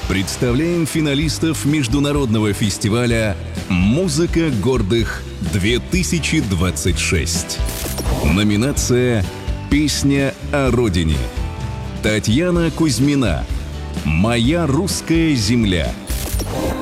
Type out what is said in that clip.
Представляем финалистов международного фестиваля «Музыка гордых-2026». Номинация «Песня о Родине». Татьяна Кузьмина. «Моя русская земля».